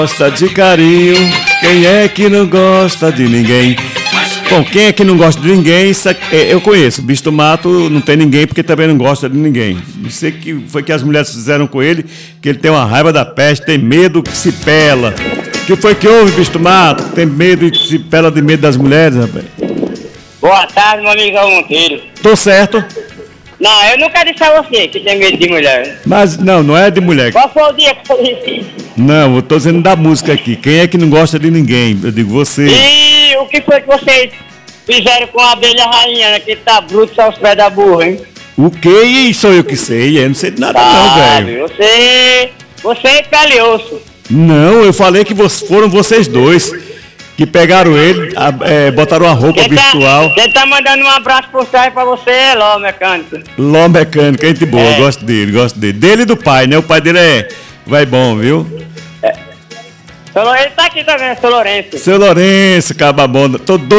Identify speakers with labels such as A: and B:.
A: Gosta de carinho, quem é que não gosta de ninguém? Bom, quem é que não gosta de ninguém, eu conheço. O Bicho do Mato não tem ninguém porque também não gosta de ninguém. Não sei o que foi que as mulheres fizeram com ele, que ele tem uma raiva da peste, tem medo que se pela. O que foi que houve, Bicho do Mato? Tem medo e se pela de medo das mulheres, rapaz?
B: Boa tarde, meu amigo Monteiro.
A: Tô certo?
B: Não, eu nunca disse a você que tem medo de mulher.
A: Mas não é de mulher.
B: Qual foi o dia que foi isso?
A: Não, eu tô dizendo da música aqui. Quem é que não gosta de ninguém? Eu digo você.
B: E o que foi que vocês fizeram com a abelha rainha, né? Que tá bruto só os pés da burra, hein?
A: O quê? Ih, sou eu que sei. Eu não sei de nada não, velho.
B: Você é pele e osso.
A: Não, eu falei que foram vocês dois que pegaram ele, botaram uma roupa virtual.
B: Quem tá mandando um abraço por trás pra você é Ló Mecânico.
A: Ló Mecânico, gente boa, gosto dele. Dele e do pai, né? O pai dele vai bom, viu?
B: Ele tá aqui também, seu Lourenço.
A: Seu Lourenço, cababonda. Tô doido